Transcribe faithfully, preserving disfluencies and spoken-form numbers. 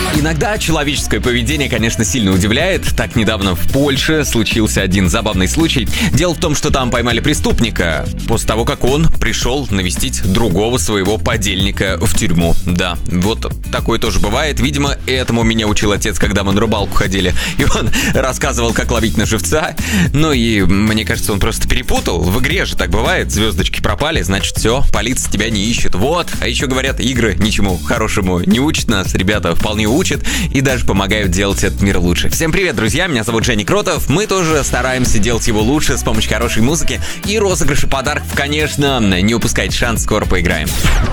Иногда человеческое поведение, конечно, сильно удивляет. Так недавно в Польше случился один забавный случай. Дело в том, что там поймали преступника после того, как он пришел навестить другого своего подельника в тюрьму. Да, вот такое тоже бывает. Видимо, этому меня учил отец, когда мы на рыбалку ходили. И он рассказывал, как ловить на живца. Ну и мне кажется, он просто перепутал. В игре же так бывает. Звездочки пропали, значит все, полиция тебя не ищет. Вот. А еще говорят, игры ничему хорошему не учат нас. Ребята вполне учат и даже помогают делать этот мир лучше. Всем привет, друзья, меня зовут Женя Кротов. Мы тоже стараемся делать его лучше с помощью хорошей музыки и розыгрыша подарков, конечно. Не упускайте шанс, скоро поиграем.